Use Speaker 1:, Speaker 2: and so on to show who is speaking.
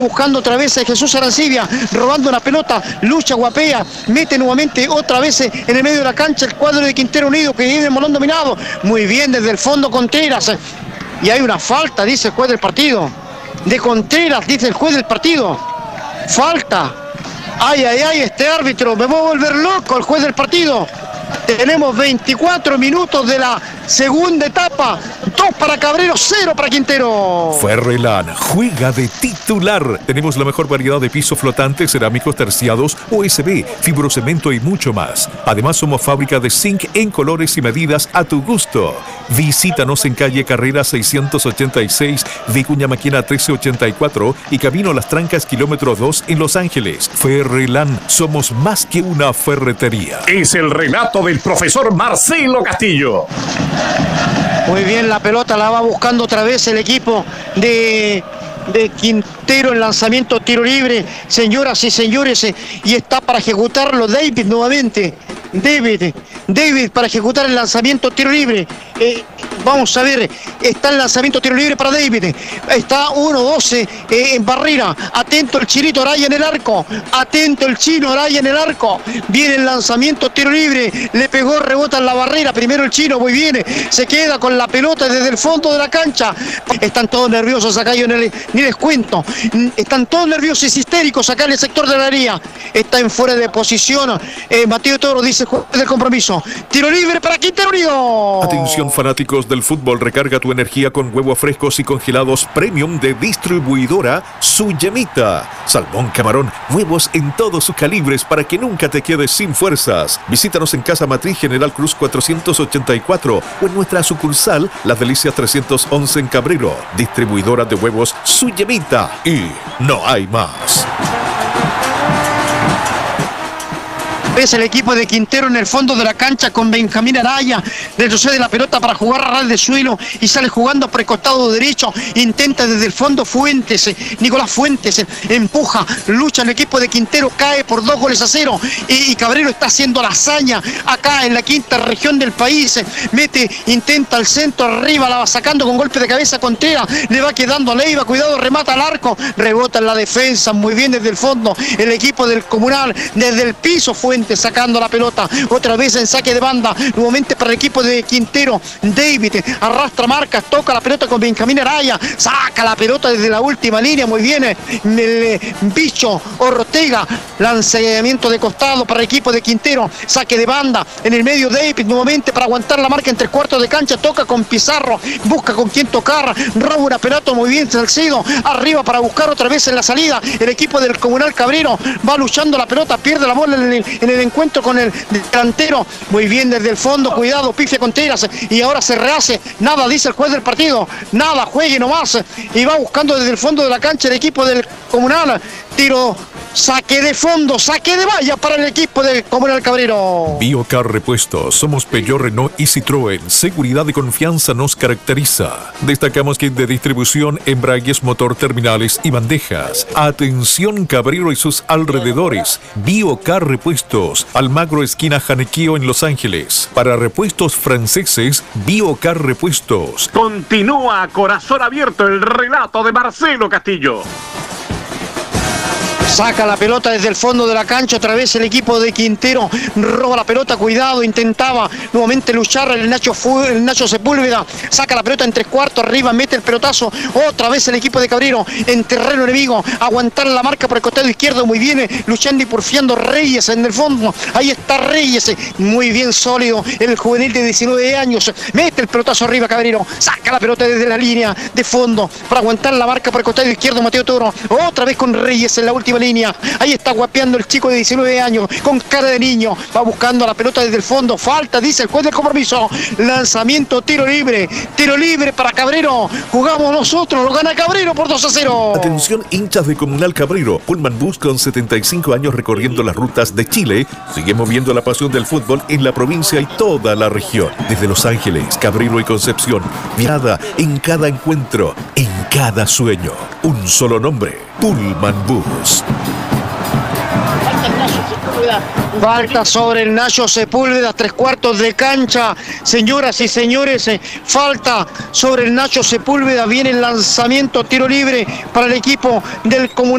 Speaker 1: buscando otra vez a Jesús Arancibia, robando una pelota, lucha, guapea, mete nuevamente otra vez en el medio de la cancha el cuadro de Quintero Unido que viene el balón dominado, muy bien desde el fondo Contreras, y hay una falta, dice el juez del partido, de Contreras, dice el juez del partido, falta, ay, este árbitro, me voy a volver loco el juez del partido. Tenemos 24 minutos de la segunda etapa. 2 para Cabrero, 0 para Quintero.
Speaker 2: Ferrelan juega de titular. Tenemos la mejor variedad de pisos flotantes, cerámicos terciados, OSB, fibrocemento y mucho más. Además, somos fábrica de zinc en colores y medidas a tu gusto. Visítanos en calle Carrera 686, Vicuña Maquina 1384 y Camino Las Trancas, kilómetro 2 en Los Ángeles. Ferrelan, somos más que una ferretería.
Speaker 3: Es el relato del profesor Marcelo Castillo.
Speaker 1: Muy bien, la pelota la va buscando otra vez el equipo de Quintero, el lanzamiento tiro libre, señoras y señores, y está para ejecutarlo David nuevamente. David para ejecutar el lanzamiento tiro libre. Vamos a ver, está el lanzamiento tiro libre para David. Está 1-12 en barrera. Atento el chinito Araya en el arco. Atento el chino Araya en el arco. Viene el lanzamiento tiro libre. Le pegó, rebota en la barrera. Primero el chino, muy bien. Se queda con la pelota desde el fondo de la cancha. Están todos nerviosos acá, yo ni les cuento. Están todos nerviosos y histéricos acá en el sector de la área. Está en fuera de posición. Mateo Toro dice juez del compromiso. Tiro libre para Quintero Unido.
Speaker 2: Atención fanáticos del fútbol, recarga tu energía con huevos frescos y congelados premium de distribuidora Su Yemita. Salmón, camarón, huevos en todos sus calibres para que nunca te quedes sin fuerzas. Visítanos en Casa Matriz General Cruz 484 o en nuestra sucursal Las Delicias 311 en Cabrero. Distribuidora de huevos Su Yemita. Y no hay más.
Speaker 1: Es el equipo de Quintero en el fondo de la cancha con Benjamín Araya. Retrocede la pelota para jugar a ras de suelo y sale jugando por el costado derecho. Intenta desde el fondo Fuentes. Nicolás Fuentes empuja, lucha el equipo de Quintero, cae por 2-0. Y Cabrero está haciendo la hazaña acá en la quinta región del país. Intenta el centro arriba, la va sacando con golpe de cabeza Contreras. Le va quedando a Leiva, cuidado, remata al arco. Rebota en la defensa, muy bien desde el fondo. El equipo del Comunal, desde el piso Fuentes sacando la pelota, otra vez en saque de banda, nuevamente para el equipo de Quintero. David arrastra marcas, toca la pelota con Benjamín Araya, saca la pelota desde la última línea, muy bien el bicho Ortega, lanzamiento de costado para el equipo de Quintero, saque de banda, en el medio David nuevamente para aguantar la marca en 3/4 de cancha, toca con Pizarro, busca con quién tocar, roba una pelota muy bien Salcedo, arriba para buscar otra vez en la salida, el equipo del Comunal Cabrero va luchando la pelota, pierde la bola en el encuentro con el delantero, muy bien desde el fondo, cuidado, pifia Contreras, y ahora se rehace, nada dice el juez del partido, nada, juegue nomás, y va buscando desde el fondo de la cancha el equipo del Comunal, tiro, saque de fondo, saque de valla para el equipo del Comunal Cabrero.
Speaker 2: Biocar Repuestos, somos Peugeot, Renault y Citroën, seguridad y confianza nos caracteriza. Destacamos kit de distribución, embragues, motor, terminales y bandejas. Atención Cabrero y sus alrededores, Biocar Repuestos, Almagro esquina Janequío en Los Ángeles. Para repuestos franceses, Biocar Repuestos.
Speaker 3: Continúa a corazón abierto el relato de Marcelo Castillo.
Speaker 1: Saca la pelota desde el fondo de la cancha, otra vez el equipo de Quintero, roba la pelota, cuidado, intentaba nuevamente luchar el Nacho Sepúlveda, saca la pelota en 3/4, arriba, mete el pelotazo, otra vez el equipo de Cabrero en terreno enemigo, aguantar la marca por el costado izquierdo, muy bien, luchando y porfiando Reyes en el fondo, ahí está Reyes, muy bien sólido, el juvenil de 19 años, mete el pelotazo arriba Cabrero, saca la pelota desde la línea de fondo, para aguantar la marca por el costado izquierdo Mateo Toro, otra vez con Reyes en la última línea, ahí está guapeando el chico de 19 años con cara de niño, va buscando la pelota desde el fondo, falta, dice el juez del compromiso, lanzamiento, tiro libre para Cabrero, jugamos nosotros, lo gana Cabrero por 2-0.
Speaker 2: Atención hinchas de Comunal Cabrero, Pullman Bus con 75 años recorriendo las rutas de Chile, sigue moviendo la pasión del fútbol en la provincia y toda la región, desde Los Ángeles, Cabrero y Concepción, mirada en cada encuentro, en cada sueño, un solo nombre, Pullman Bus.
Speaker 1: Falta sobre el Nacho Sepúlveda, 3/4 de cancha, señoras y señores, falta sobre el Nacho Sepúlveda, viene el lanzamiento, tiro libre para el equipo del Comunal.